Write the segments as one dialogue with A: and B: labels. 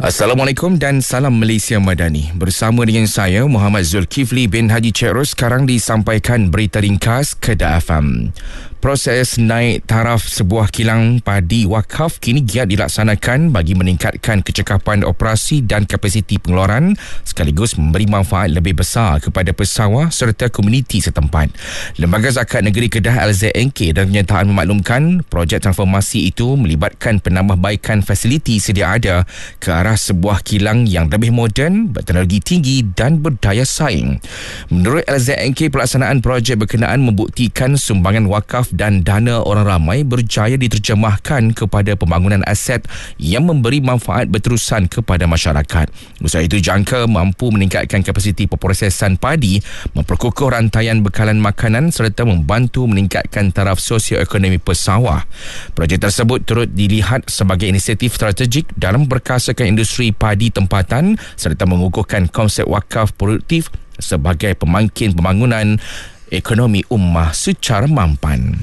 A: Assalamualaikum dan salam Malaysia Madani. Bersama dengan saya Muhammad Zulkifli bin Haji Cik Ros, sekarang disampaikan berita ringkas Kedah FM. Proses naik taraf sebuah kilang padi wakaf kini giat dilaksanakan bagi meningkatkan kecekapan operasi dan kapasiti pengeluaran sekaligus memberi manfaat lebih besar kepada pesawah serta komuniti setempat. Lembaga Zakat Negeri Kedah LZNK dan kenyataan memaklumkan projek transformasi itu melibatkan penambahbaikan fasiliti sedia ada ke arah sebuah kilang yang lebih moden, berteknologi tinggi dan berdaya saing. Menurut LZNK, pelaksanaan projek berkenaan membuktikan sumbangan wakaf dan dana orang ramai berjaya diterjemahkan kepada pembangunan aset yang memberi manfaat berterusan kepada masyarakat. Usaha itu jangka mampu meningkatkan kapasiti pemprosesan padi, memperkukuh rantaian bekalan makanan serta membantu meningkatkan taraf sosioekonomi pesawah. Projek tersebut turut dilihat sebagai inisiatif strategik dalam berkasakan industri padi tempatan serta mengukuhkan konsep wakaf produktif sebagai pemangkin pembangunan ekonomi ummah secara mampan.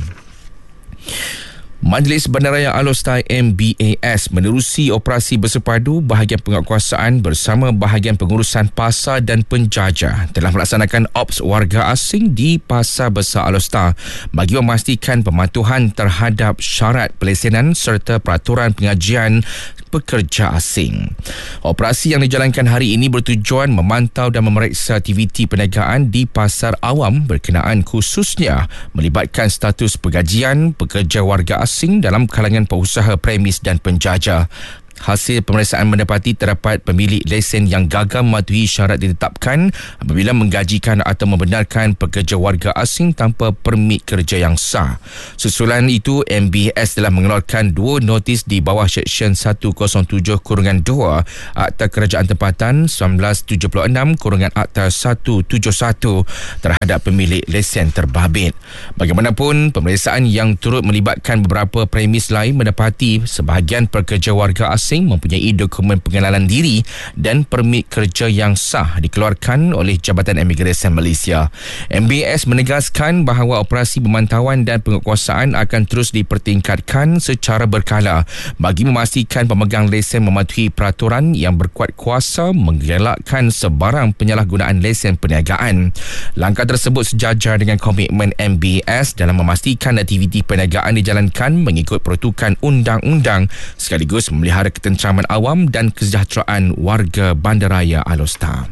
A: Majlis Bandaraya Alor Setai MBAS menerusi operasi bersepadu bahagian penguatkuasaan bersama bahagian pengurusan pasar dan penjajah telah melaksanakan ops warga asing di Pasar Besar Alor Setai bagi memastikan pematuhan terhadap syarat pelesenan serta peraturan pengajian pekerja asing. Operasi yang dijalankan hari ini bertujuan memantau dan memeriksa aktiviti perniagaan di pasar awam berkenaan khususnya melibatkan status pegajian pekerja warga asing dalam kalangan pengusaha premis dan penjajah. Hasil pemeriksaan mendapati terdapat pemilik lesen yang gagal mematuhi syarat ditetapkan apabila menggajikan atau membenarkan pekerja warga asing tanpa permit kerja yang sah. Susulan itu, MBS telah mengeluarkan 2 notis di bawah Seksyen 107-2 Akta Kerajaan Tempatan 1976-Akta 171 terhadap pemilik lesen terbabit. Bagaimanapun, pemeriksaan yang turut melibatkan beberapa premis lain mendapati sebahagian pekerja warga asing mempunyai dokumen pengenalan diri dan permit kerja yang sah dikeluarkan oleh Jabatan Imigresen Malaysia. MBS menegaskan bahawa operasi pemantauan dan penguatkuasaan akan terus dipertingkatkan secara berkala bagi memastikan pemegang lesen mematuhi peraturan yang berkuat kuasa menggelakkan sebarang penyalahgunaan lesen perniagaan. Langkah tersebut sejajar dengan komitmen MBS dalam memastikan aktiviti perniagaan dijalankan mengikut peruntukan undang-undang sekaligus memelihara ketenteraman awam dan kesejahteraan warga Bandaraya Alor Setai.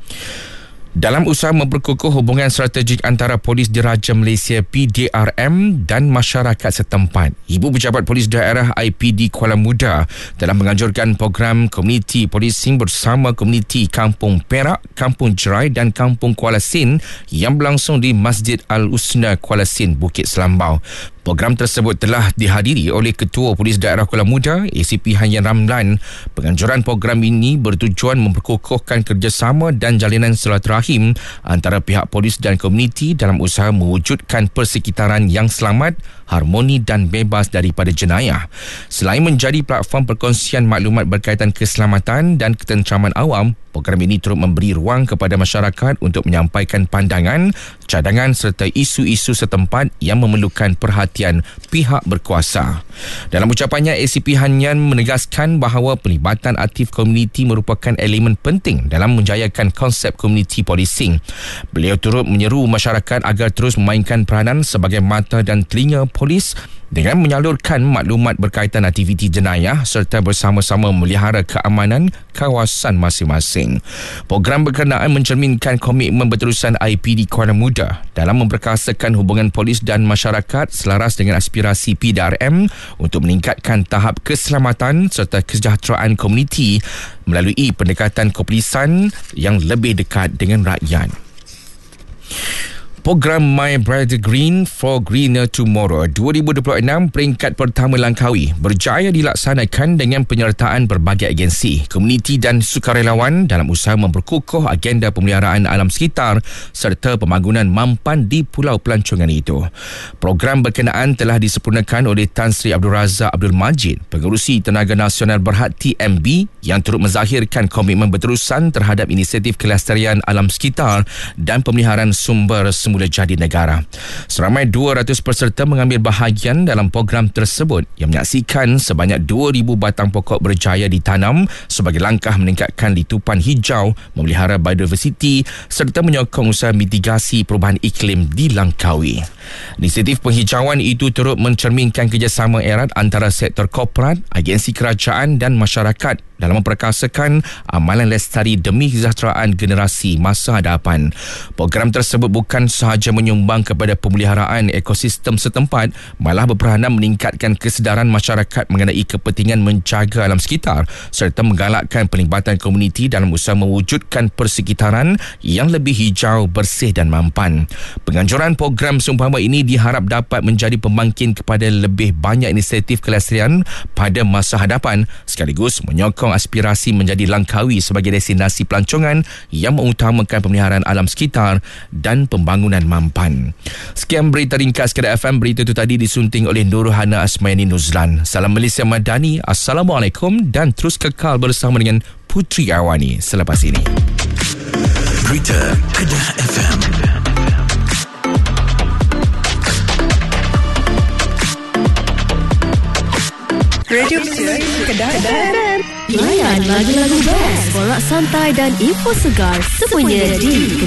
A: Dalam usaha memperkukuh hubungan strategik antara Polis Diraja Malaysia PDRM dan masyarakat setempat, Ibu Pejabat Polis Daerah IPD Kuala Muda telah menganjurkan program Community Policing bersama komuniti Kampung Perak, Kampung Jerai dan Kampung Kuala Sin yang berlangsung di Masjid Al-Husna Kuala Sin, Bukit Selambau. Program tersebut telah dihadiri oleh Ketua Polis Daerah Kuala Muda, ACP Hanyan Ramlan. Penganjuran program ini bertujuan memperkukuhkan kerjasama dan jalinan silaturahim antara pihak polis dan komuniti dalam usaha mewujudkan persekitaran yang selamat, harmoni dan bebas daripada jenayah. Selain menjadi platform perkongsian maklumat berkaitan keselamatan dan ketenteraman awam, program ini turut memberi ruang kepada masyarakat untuk menyampaikan pandangan, cadangan serta isu-isu setempat yang memerlukan perhatian pihak berkuasa. Dalam ucapannya, ACP Hanyan menegaskan bahawa pelibatan aktif komuniti merupakan elemen penting dalam menjayakan konsep community policing. Beliau turut menyeru masyarakat agar terus memainkan peranan sebagai mata dan telinga polis dengan menyalurkan maklumat berkaitan aktiviti jenayah serta bersama-sama memelihara keamanan kawasan masing-masing. Program berkenaan mencerminkan komitmen berterusan IPD Kuala Muda dalam memperkasakan hubungan polis dan masyarakat selaras dengan aspirasi PDRM untuk meningkatkan tahap keselamatan serta kesejahteraan komuniti melalui pendekatan kepolisan yang lebih dekat dengan rakyat. Program My Brighter Green for Greener Tomorrow 2026 peringkat pertama Langkawi berjaya dilaksanakan dengan penyertaan berbagai agensi, komuniti dan sukarelawan dalam usaha memperkukuh agenda pemeliharaan alam sekitar serta pembangunan mampan di Pulau Pelancongan itu. Program berkenaan telah disempurnakan oleh Tan Sri Abdul Razak Abdul Majid, Pengerusi Tenaga Nasional Berhad TMB yang turut menzahirkan komitmen berterusan terhadap inisiatif kelestarian alam sekitar dan pemeliharaan sumber bermula jadi negara. Seramai 200 peserta mengambil bahagian dalam program tersebut yang menyaksikan sebanyak 2,000 batang pokok berjaya ditanam sebagai langkah meningkatkan litupan hijau, memelihara biodiversiti serta menyokong usaha mitigasi perubahan iklim di Langkawi. Inisiatif penghijauan itu turut mencerminkan kerjasama erat antara sektor korporat, agensi kerajaan dan masyarakat dalam memperkasakan amalan lestari demi kesejahteraan generasi masa hadapan. Program tersebut bukan sahaja menyumbang kepada pemeliharaan ekosistem setempat, malah berperanan meningkatkan kesedaran masyarakat mengenai kepentingan menjaga alam sekitar serta menggalakkan pelibatan komuniti dalam usaha mewujudkan persekitaran yang lebih hijau, bersih dan mampan. Penganjuran program seumpama ini diharap dapat menjadi pembangkit kepada lebih banyak inisiatif kelestarian pada masa hadapan sekaligus menyokong aspirasi menjadi Langkawi sebagai destinasi pelancongan yang mengutamakan pemeliharaan alam sekitar dan pembangunan mampan. Sekian berita ringkas Kedah FM. Berita itu tadi disunting oleh Nurhana Asmayani Nuzlan. Salam Malaysia Madani. Assalamualaikum dan terus kekal bersama dengan Putri Awani selepas ini.
B: Berita Kedah FM.
C: Radio Kedah FM.
D: Layan lagu-lagu best, borak santai dan info segar semuanya di